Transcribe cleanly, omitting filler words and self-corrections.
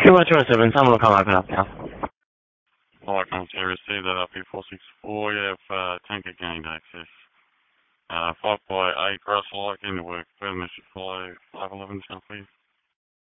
Q1207, someone will come open up now. Flight Comms here, receive that up here 464, you have tanker gained access. 5 by 8 Russell, I can work, permission fly 511, please.